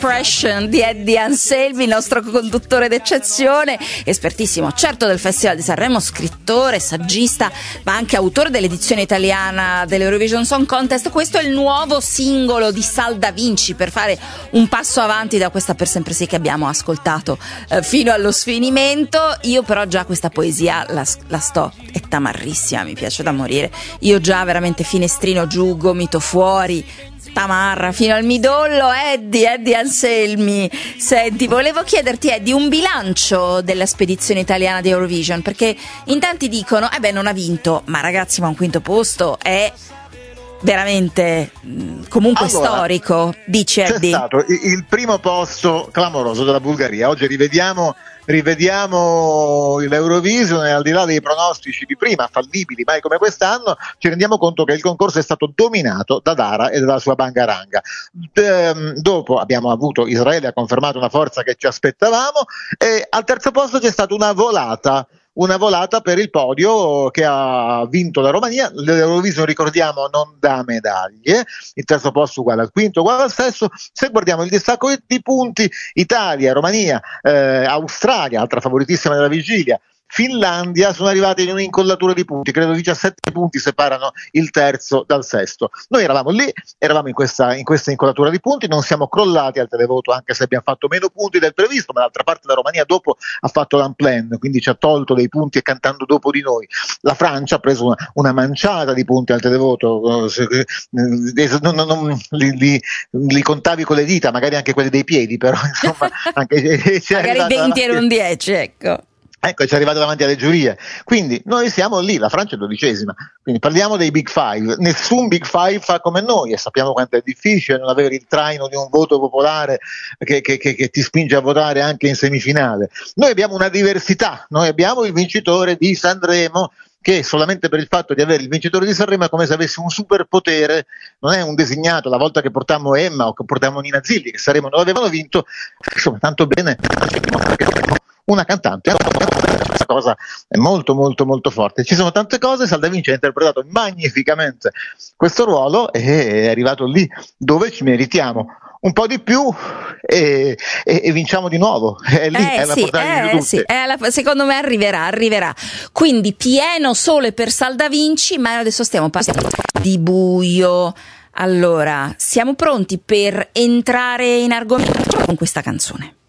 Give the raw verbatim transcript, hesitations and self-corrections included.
Impression di Eddie Anselmi, il nostro conduttore d'eccezione, espertissimo certo del Festival di Sanremo, scrittore, saggista, ma anche autore dell'edizione italiana dell'Eurovision Song Contest. Questo è il nuovo singolo di Sal Da Vinci, per fare un passo avanti da questa Per Sempre Sì che abbiamo ascoltato eh, fino allo sfinimento. Io però già questa poesia la, la sto, è tamarrissima, mi piace da morire. Io già veramente finestrino giù, gomito fuori, tamarra fino al midollo. Eddie, Eddie Anselmi, senti, volevo chiederti, Eddie, un bilancio della spedizione italiana di Eurovision, perché in tanti dicono eh beh non ha vinto, ma ragazzi, ma un quinto posto è veramente mh, comunque allora, storico, dice Eddie. C'è stato il primo posto clamoroso della Bulgaria. Oggi rivediamo rivediamo l'Eurovision e al di là dei pronostici di prima fallibili mai come quest'anno, ci rendiamo conto che il concorso è stato dominato da Dara e dalla sua bangaranga. D- dopo abbiamo avuto Israele, ha confermato una forza che ci aspettavamo, e al terzo posto c'è stata una volata una volata per il podio che ha vinto la Romania. L'Eurovision, ricordiamo, non dà medaglie, il terzo posto uguale al quinto, uguale al sesto. Se guardiamo il distacco di punti, Italia, Romania, eh, Australia, altra favoritissima della vigilia, Finlandia sono arrivati in un'incollatura di punti, credo diciassette punti separano il terzo dal sesto. Noi eravamo lì, eravamo in questa, in questa incollatura di punti, non siamo crollati al televoto anche se abbiamo fatto meno punti del previsto, ma d'altra parte la Romania dopo ha fatto l'unplan, quindi ci ha tolto dei punti e cantando dopo di noi. La Francia ha preso una, una manciata di punti al televoto, non, non, non, li, li, li contavi con le dita, magari anche quelli dei piedi, però insomma anche, magari venti e non dieci, ecco. Ecco, ci è arrivato davanti alle giurie. Quindi noi siamo lì, la Francia è dodicesima. Quindi parliamo dei Big Five. Nessun Big Five fa come noi, e sappiamo quanto è difficile non avere il traino di un voto popolare che, che, che, che ti spinge a votare anche in semifinale. Noi abbiamo una diversità, noi abbiamo il vincitore di Sanremo, che solamente per il fatto di avere il vincitore di Sanremo è come se avesse un superpotere, non è un designato. La volta che portammo Emma o che portammo Nina Zilli, che Sanremo non avevano vinto, insomma, tanto bene una cantante. Questa cosa è molto molto molto forte. Ci sono tante cose. Sal Da Vinci ha interpretato magnificamente questo ruolo e è arrivato lì dove ci meritiamo un po' di più e, e, e vinciamo di nuovo. È lì, eh, è la sì, portata eh, di tutti. sì, è la, secondo me arriverà, arriverà. Quindi pieno sole per Sal Da Vinci, ma adesso stiamo parlando di buio. Allora, siamo pronti per entrare in argomento con questa canzone.